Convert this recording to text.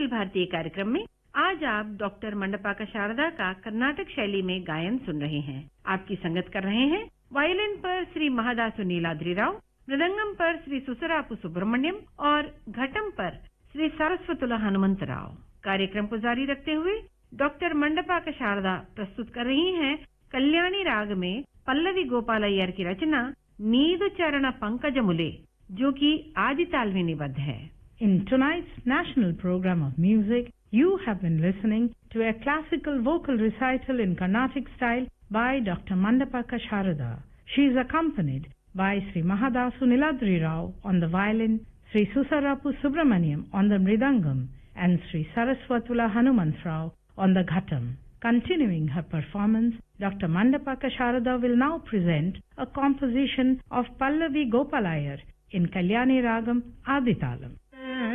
अखिल भारतीय कार्यक्रम में आज आप डॉक्टर मंडपाका शारदा का कर्नाटक शैली में गायन सुन रहे हैं। आपकी संगत कर रहे हैं वायलिन पर श्री महादासु नीलाद्री राव, मृदंगम पर श्री सुसरापु सुब्रमण्यम और घटम पर श्री सरस्वतुला हनुमंत राव। कार्यक्रम को जारी रखते हुए डॉक्टर मंडपाका शारदा प्रस्तुत कर रही हैं कल्याणी राग में पल्लवी गोपाल अय्यर की रचना नीदु चरण पंकजमुले, जो कि आदि ताल में निबद्ध है। In tonight's national program of music, you have been listening to a classical vocal recital in Carnatic style by Dr. Mandapaka Sharada. She is accompanied by Sri Mahadasu Niladri Rao on the violin, Sri Susarapu Subramaniam on the mridangam, and Sri Saraswatula Hanumant Rao on the ghatam. Continuing her performance, Dr. Mandapaka Sharada will now present a composition of Pallavi Gopalayar in Kalyani Ragam Aditalam.